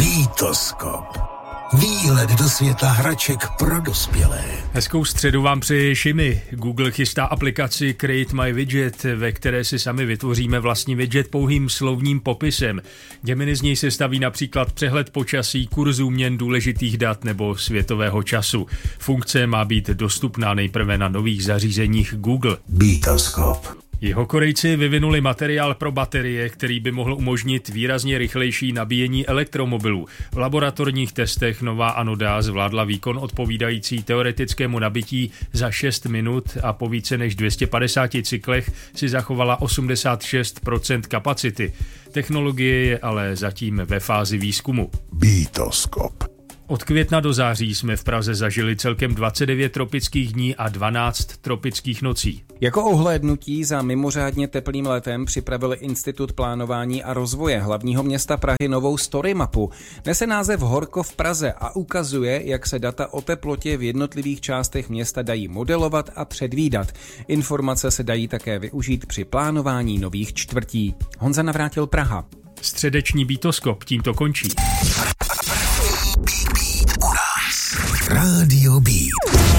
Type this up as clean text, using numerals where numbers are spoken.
Beatoskop. Výhled do světa hraček pro dospělé. Hezkou středu vám přeje Šimi. Google chystá aplikaci Create My Widget, ve které si sami vytvoříme vlastní widget pouhým slovním popisem. Gemini z něj se staví například přehled počasí, kurzu měn, důležitých dat nebo světového času. Funkce má být dostupná nejprve na nových zařízeních Google. Beatoskop. Jihokorejci vyvinuli materiál pro baterie, který by mohl umožnit výrazně rychlejší nabíjení elektromobilů. V laboratorních testech nová anoda zvládla výkon odpovídající teoretickému nabití za 6 minut a po více než 250 cyklech si zachovala 86% kapacity. Technologie je ale zatím ve fázi výzkumu. Beatoskop. Od května do září jsme v Praze zažili celkem 29 tropických dní a 12 tropických nocí. Jako ohlédnutí za mimořádně teplým letem připravil Institut plánování a rozvoje hlavního města Prahy novou story mapu. Nese název Horko v Praze a ukazuje, jak se data o teplotě v jednotlivých částech města dají modelovat a předvídat. Informace se dají také využít při plánování nových čtvrtí. Honza Navrátil, Praha. Středeční Beatoskop tímto končí. Radio Beat.